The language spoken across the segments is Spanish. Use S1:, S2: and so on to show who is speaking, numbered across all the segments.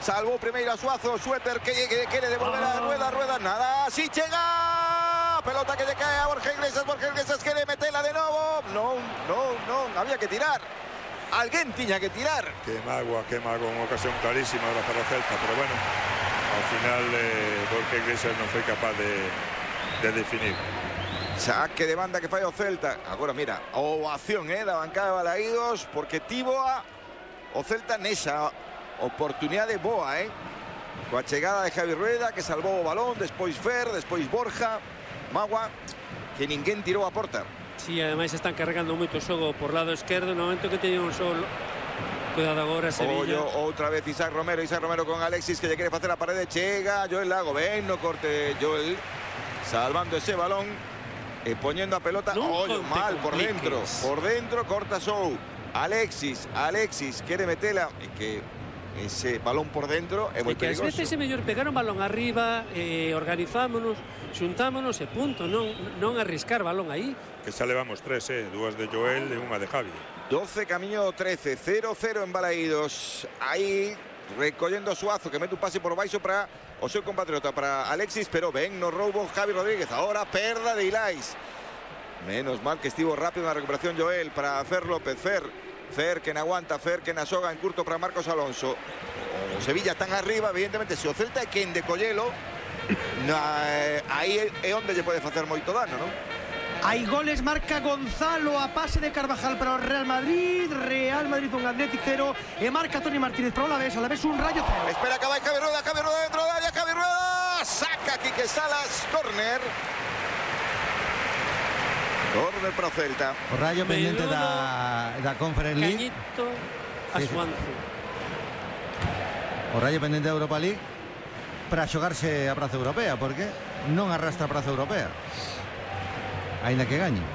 S1: salvó primero a Suazo, Suéter que quiere devolver a Rueda, nada, si llega, pelota que le cae a Borja Iglesias quiere meterla de nuevo, no, había que tirar, alguien tenía que tirar.
S2: Que mago, una ocasión clarísima ahora para o Celta, pero bueno, al final Borja Iglesias no fue capaz de definir.
S1: Saque de banda que falla o Celta. Agora mira, ovación da bancada de Balaídos, porque tivo o Celta nesa oportunidade boa, coa chegada de Javi Rueda, que salvou o balón, despois Fer, despois Borja, Magua, que ninguén tirou a porta.
S3: Sí, ademais están carregando moito o xogo por lado esquerdo, no momento que teñen un xogo. Cuidado agora, Sevilla.
S1: Outra vez Isaac Romero con Alexis, que lle quere facer a parede, chega Joel Lago, ben no corte Joel, salvando ese balón e poñendo a pelota, mal por dentro, corta Sou, Alexis quere metela, e que ese balón por dentro é moi perigoso.
S3: Que ás veces é mellor pegar un balón arriba, organizámonos, xuntámonos e punto, non arriscar balón aí.
S2: Que xa levamos 3, dúas de Joel e unha de Javi.
S1: 12 camiño 13, 0-0 en Balaídos. Aí recollendo a Suazo, que mete un pase por baixo para o seu compatriota, para Alexis, pero ven no roubo Javi Rodríguez. Ahora perda de Ilais. Menos mal que estivo rápido na recuperación Joel para Fer López. Fer que non aguanta, Fer que na soga en curto para Marcos Alonso. O Sevilla están arriba, evidentemente, se o Celta é quen de collelo, aí é onde lle pode facer moito dano, non?
S4: Hay goles, marca Gonzalo a pase de Carvajal para o Real Madrid un Athletic 0 e marca Toni Martínez para o Alavés un Rayo 0.
S1: Espera que vai Javi Rueda dentro da área, Javi Rueda saca Quique Salas, córner para o Celta.
S5: O Rayo pendente da Conference League.
S3: Cañito a Suanzo.
S5: O Rayo pendente da Europa League para xogarse a praza europea, porque non arrastra a praza europea. Ainda que gañe.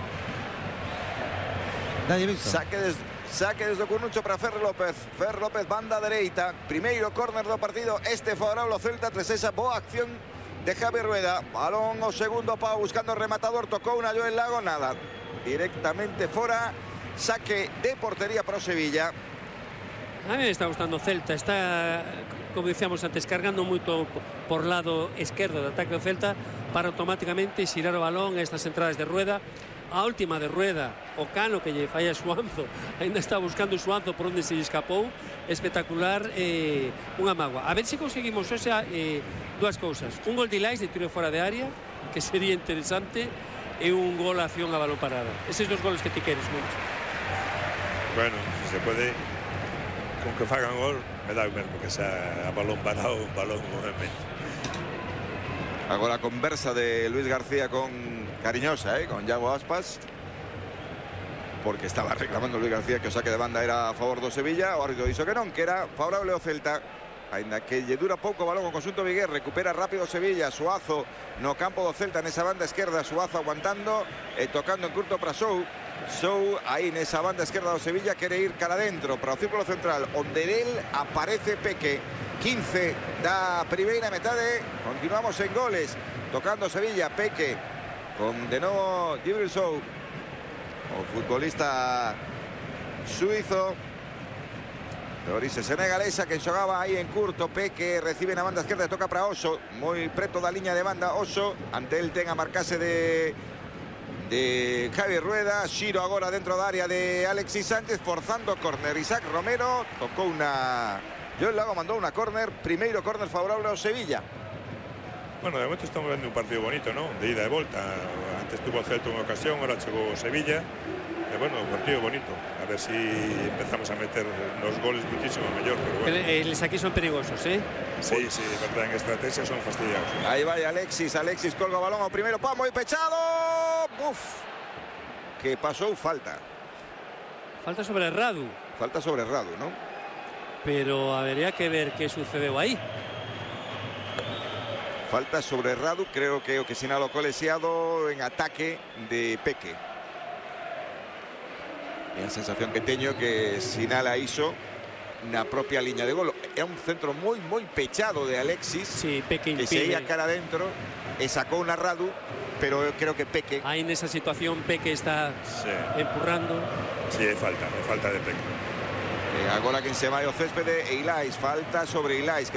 S5: Dalle, Víctor.
S1: Saque desde o Curnucho para Fer López, banda dereita, primeiro córner do partido, favorable ao Celta tras esa boa acción de Javi Rueda. Balón ao segundo pau, buscando o rematador, tocou unha Joel Lago, nada, directamente fora. Saque de portería para o Sevilla.
S3: A mí me está gustando o Celta, está, como dicíamos antes, cargando moito por lado esquerdo de ataque do Celta para automáticamente xirar o balón a estas entradas de Rueda. A última de Rueda, o cano que lle falla Suanzo, ainda está buscando o Suanzo por onde se lle escapou, espectacular, unha mágoa. A ver se conseguimos, o sea, dúas cousas, un gol de Ilais de tiro fora de área, que sería interesante, e un gol a acción a balón parada. Eses dos goles que te queres, Moncho.
S2: Bueno, se pode, con que fagan gol, me dá o mesmo que sea a balón parado, un balón en movimento.
S1: Agora a conversa de Luis García con cariñosa, con Iago Aspas, porque estaba reclamando Luis García que o saque de banda era a favor do Sevilla. O árbitro dixo que non, que era favorable ao Celta. Ainda que lle dura pouco o balón o conxunto vigués, recupera rápido Sevilla. Suazo no campo do Celta nesa banda esquerda, Suazo aguantando e tocando en curto para Sou aí nesa banda esquerda do Sevilla, quere ir cara adentro para o círculo central, onde del aparece Peque. 15 da primeira metade, continuamos en goles, tocando Sevilla, Peque con de novo Djibril Sou, o futbolista suizo de orixe senegalesa, que xogaba aí en curto. Peque recibe na banda esquerda, toca para Oso, moi preto da liña de banda Oso, ante el ten a marcase de Javi Rueda. Xiro agora dentro da área de Alexis Sánchez, forzando córner. Isaac Romero tocou unha... Joel Lago mandou unha córner, primeiro córner favorable ao Sevilla.
S2: Bueno, de momento estamos vendo un partido bonito, ¿no? De ida e volta. Antes tuvo Celta unha ocasión, ahora chegou Sevilla. E bueno, un partido bonito. A ver si empezamos a meter los goles muchísimo mellor, pero bueno.
S3: Eles aquí son perigosos, ¿eh?
S2: Sí, de verdad, en estrategia son fastidiados.
S1: Aí vai Alexis colga o balón ao primeiro pau, moi pechado. Uf, que pasou falta.
S3: Falta sobre Radu.
S1: Falta sobre Radu, ¿no?
S3: Pero habría que ver qué sucedeu aí.
S1: Falta sobre Radu, creo que o que sinala o colexiado en ataque de Peque. E a sensación que teño que sinala iso na propia liña de gol. É un centro moi pechado de Alexis,
S3: sí, Peque
S1: que se ia cara adentro e sacou na Radu, pero eu creo que Peque...
S3: Aí nesa situación Peque está empurrando.
S2: Sí, é falta de Peque.
S1: Agora quen se vai ao céspede e Ilais, falta sobre Ilais.